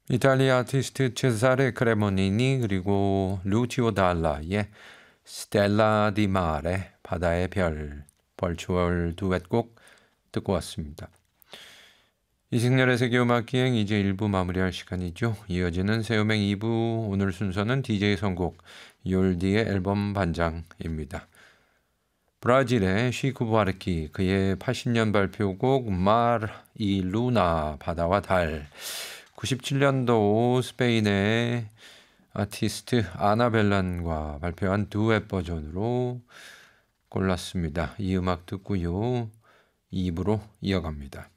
이탈리아 아티스트 체사레 크레모니니 그리고 루치오 달라의 스텔라 디 마레 바다의 별 벌추얼 두엣곡 듣고 왔습니다. 이승열의 세계음악기행 이제 1부 마무리할 시간이죠. 이어지는 새음행 2부 오늘 순서는 DJ 선곡 욜디의 앨범 반장입니다. 브라질의 시쿠 부아르키 그의 80년 발표곡 말 이 루나 바다와 달 97년도 스페인의 아티스트 아나벨란과 발표한 두엣 버전으로 골랐습니다. 이 음악 듣고요. 2부로 이어갑니다.